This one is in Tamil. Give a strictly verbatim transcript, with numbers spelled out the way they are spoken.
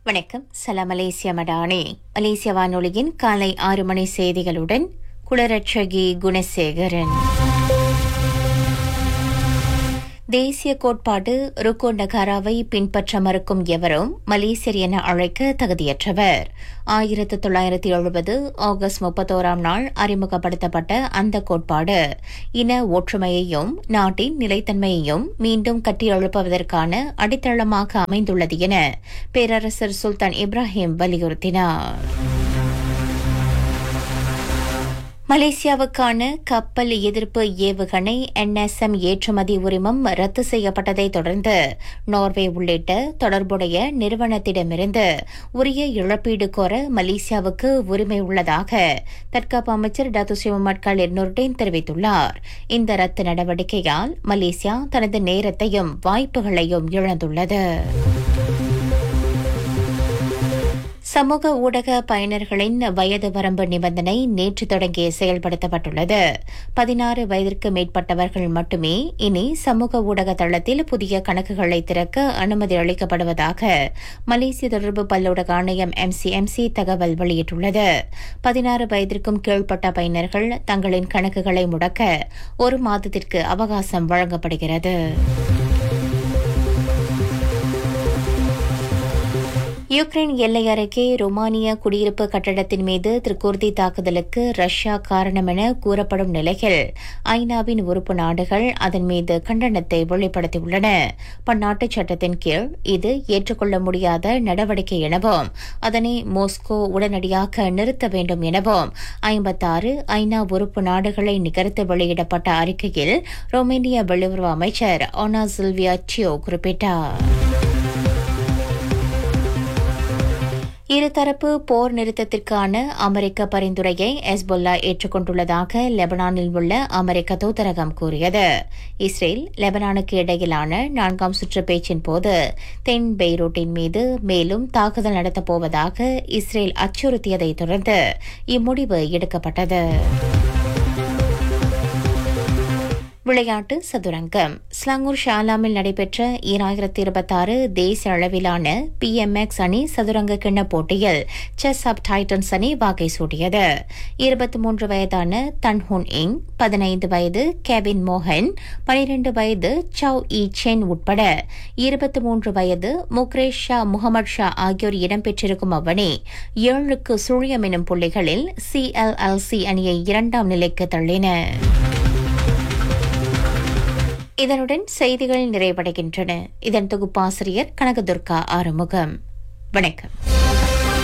வணக்கம். சலாம் மலேசியா மடானி. மலேசிய வானொலியின் காலை ஆறு மணி செய்திகளுடன் குளரட்சகி குணசேகரன். தேசிய கோட்பாடு ருக்கோ நகாராவை பின்பற்ற மறுக்கும் எவரும் மலேசியர் என அழைக்க தகுதியற்றவர். ஆயிரத்து தொள்ளாயிரத்தி எழுபது ஆகஸ்ட் முப்பத்தோராம் நாள் அறிமுகப்படுத்தப்பட்ட அந்த கோட்பாடு இன ஒற்றுமையையும் நாட்டின் நிலைத்தன்மையையும் மீண்டும் கட்டியெழுப்புவதற்கான அடித்தளமாக அமைந்துள்ளது என பேரரசர் சுல்தான் இப்ராஹிம் வலியுறுத்தினார். மலேசியாவுக்கான கப்பல் எதிர்ப்பு ஏவுகணை என்எஸ்எம் ஏற்றுமதி உரிமம் ரத்து செய்யப்பட்டதை தொடர்ந்து நார்வே உள்ளிட்ட தொடர்புடைய நிறுவனத்திடமிருந்து உரிய இழப்பீடு கோர மலேசியாவுக்கு உரிமை உள்ளதாக தற்காப்பு அமைச்சர் டாக்டர் சிவமட் கலீல் நூர்டின் தெரிவித்துள்ளார். இந்த ரத்து நடவடிக்கையால் மலேசியா தனது நேரத்தையும் வாய்ப்புகளையும் இழந்துள்ளது. சமூக ஊடக பயனர்களின் வயது வரம்பு நிபந்தனை நேற்று தொடங்கி செயல்படுத்தப்பட்டுள்ளது. பதினாறு வயதிற்கு மேற்பட்டவர்கள் மட்டுமே இனி சமூக ஊடக தளத்தில் புதிய கணக்குகளை திறக்க அனுமதி அளிக்கப்படுவதாக மலேசிய தொடர்பு பல்லூடக ஆணையம் எம்சிஎம்சி தகவல் வெளியிட்டுள்ளது. பதினாறு வயதிற்கும் கீழ்ப்பட்ட பயனர்கள் தங்களின் கணக்குகளை முடக்க ஒரு மாதத்திற்கு அவகாசம் வழங்கப்படுகிறது. யுக்ரைன் எல்லை அருகே ரொமானிய குடியிருப்பு கட்டடத்தின் மீது திருக்கூர்தி தாக்குதலுக்கு ரஷ்யா காரணம் என கூறப்படும் நிலையில் ஐநாவின் உறுப்பு நாடுகள் அதன் மீது கண்டனத்தை வெளிப்படுத்தியுள்ளன. பன்னாட்டு சட்டத்தின் கீழ் இது ஏற்றுக்கொள்ள முடியாத நடவடிக்கை எனவும் அதனை மாஸ்கோ உடனடியாக நிறுத்த வேண்டும் எனவும் ஐம்பத்தாறு ஐநா உறுப்பு நாடுகளை நிகழ்த்து வெளியிடப்பட்ட அறிக்கையில் ரொமேனிய வெளியுறவு அமைச்சர் ஓனா சில்வியா டியோ குறிப்பிட்டார். இருதரப்பு போர் நிறுத்தத்திற்கான அமெரிக்க பரிந்துரையை ஹெஸ்பொல்லா ஏற்றுக்கொண்டுள்ளதாக லெபனானில் உள்ள அமெரிக்க தூதரகம் கூறியது. இஸ்ரேல் லெபனானுக்கு இடையிலான நான்காம் சுற்று பேச்சின் போது தென் பெய்ரூட்டின் மீது மேலும் தாக்குதல் நடத்தப்போவதாக இஸ்ரேல் அச்சுறுத்தியதை தொடர்ந்து இம்முடிவு எடுக்கப்பட்டது. விளையாட்டு சதுரங்கம். ஸ்லாங்கூர் ஷாலாமில் நடைபெற்ற ஈராயிரத்தி இருபத்தாறு தேசிய அளவிலான பி எம் எக்ஸ் அணி சதுரங்க கிண்ண போட்டியில் செஸ் அப் டைட்டன்ஸ் அணி வாகை சூடியது. இருபத்தி மூன்று வயதான தன்ஹுன் இங், பதினைந்து வயது கெவின் மோகன், பனிரண்டு வயது சவ் இ சென் உட்பட இருபத்தி மூன்று வயது முக்ரேஷ் ஷா முகமது ஷா ஆகியோர் இடம்பெற்றிருக்கும் அவ்வணி ஏழுக்கு சுழியம் எனும் புள்ளிகளில் சி எல் எல் சி அணியை இரண்டாம் நிலைக்கு தள்ளின. இதனுடன் செய்திகள் நிறைவடைகின்றன. இதன் தொகுப்பாசிரியர் கனகதுர்கா ஆறுமுகம். வணக்கம்.